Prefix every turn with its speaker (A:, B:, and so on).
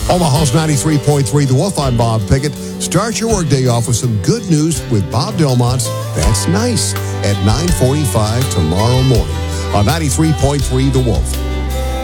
A: Omaha's 93.3 The Wolf. I'm Bob Pickett. Start your workday off with some good news with Bob Delmont's That's Nice at 9:45 tomorrow morning on 93.3 The Wolf.